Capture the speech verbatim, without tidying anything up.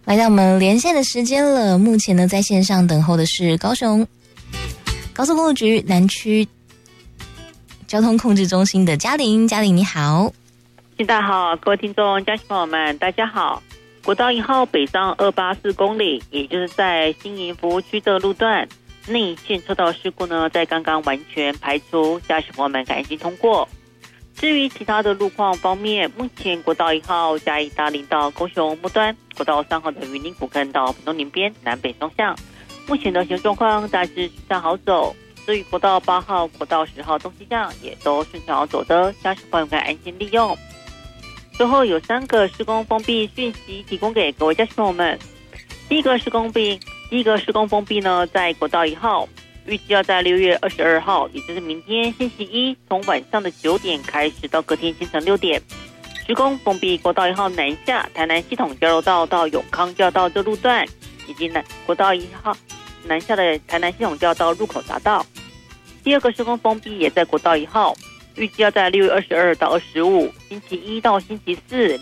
来到我们连线的时间了，目前呢在线上等候的是高雄高速公路局南区交通控制中心的嘉玲。嘉玲你好。 大家好，各位听众家亲朋友们大家好。国道一号北上二八四公里，也就是在新营服务区的路段，内线车道事故呢在刚刚完全排除，驾驶朋友们赶紧通过。至于其他的路况方面，目前国道一号嘉义大林到高雄末端，国道三号的云林古坑到屏东林边南北双向，目前的行车状况大致顺畅好走。至于国道八号、国道十号东西向也都顺畅好走的，驾驶朋友们安心利用。最后有三个施工封闭讯息提供给各位驾驶朋友们。第一个施工闭，第一个施工封闭呢，在国道一号。预计要在六月二十二号，也就是明天星期一，从晚上的九点开始到隔天清晨六点，施工封闭国道一号南下台南系统交流道到永康交流道这路段，以及南国道一号南下的台南系统交流道入口匝道。第二个施工封闭也在国道一号，预计要在六月二十二到二十五，星期一到星期四